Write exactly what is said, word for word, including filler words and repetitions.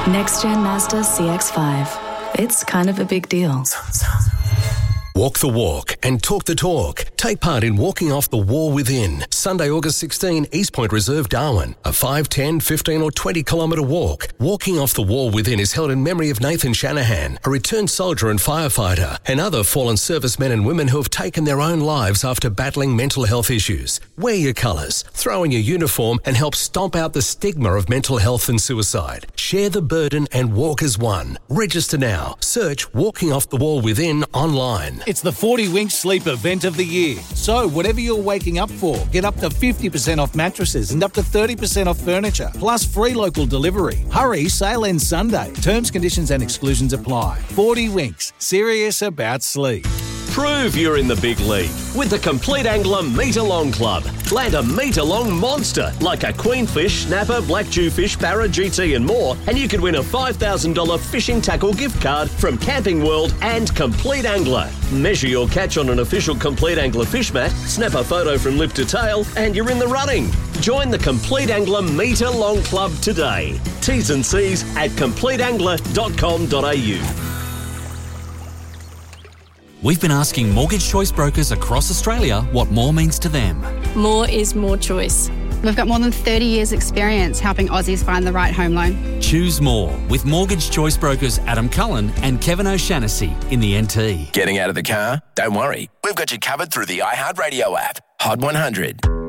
Next-gen Mazda C X five. It's kind of a big deal. Walk the walk and talk the talk. Take part in Walking Off the Wall Within. Sunday, August sixteenth, East Point Reserve, Darwin. A five, ten, fifteen or twenty kilometre walk. Walking Off the Wall Within is held in memory of Nathan Shanahan, a returned soldier and firefighter, and other fallen servicemen and women who have taken their own lives after battling mental health issues. Wear your colours, throw in your uniform and help stomp out the stigma of mental health and suicide. Share the burden and walk as one. Register now. Search Walking Off the Wall Within online. It's the forty Winks Sleep event of the year. So whatever you're waking up for, get up to fifty percent off mattresses and up to thirty percent off furniture, plus free local delivery. Hurry, sale ends Sunday. Terms, conditions and exclusions apply. forty Winks, serious about sleep. Prove you're in the big league with the Complete Angler Metre-Long Club. Land a metre-long monster like a queenfish, snapper, black jewfish, barra, G T and more, and you could win a five thousand dollars fishing tackle gift card from Camping World and Complete Angler. Measure your catch on an official Complete Angler fish mat, snap a photo from lip to tail, and you're in the running. Join the Complete Angler Metre-Long Club today. T's and C's at complete angler dot com dot a u. We've been asking mortgage choice brokers across Australia what more means to them. More is more choice. We've got more than thirty years experience helping Aussies find the right home loan. Choose more with mortgage choice brokers Adam Cullen and Kevin O'Shannessy in the N T. Getting out of the car? Don't worry. We've got you covered through the iHeartRadio app. Hot one hundred.